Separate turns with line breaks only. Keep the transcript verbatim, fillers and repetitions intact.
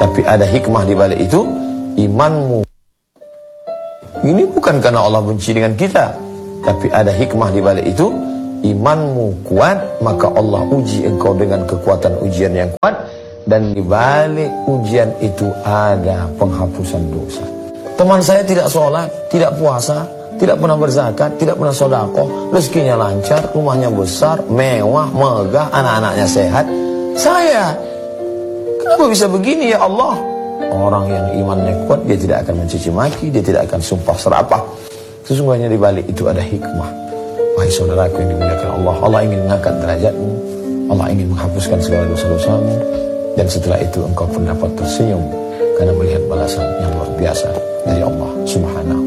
Tapi ada hikmah di balik itu, imanmu. Ini bukan karena Allah benci dengan kita, tapi ada hikmah di balik itu, imanmu kuat, maka Allah uji engkau dengan kekuatan ujian yang kuat. Dan di balik ujian itu ada penghapusan dosa. Teman saya tidak sholat, tidak puasa, tidak pernah berzakat, tidak pernah sedekah, rezekinya lancar, rumahnya besar, mewah, megah, anak-anaknya sehat. Saya, kenapa bisa begini ya Allah? Orang yang imannya kuat, dia tidak akan mencaci maki, dia tidak akan sumpah serapah. Sesungguhnya di balik itu ada hikmah. Wahai saudaraku yang dimuliakan Allah, Allah ingin mengangkat derajatmu, Allah ingin menghapuskan segala dosa-dosamu, dan setelah itu engkau pun dapat tersenyum karena melihat balasan yang luar biasa dari Allah Subhanahu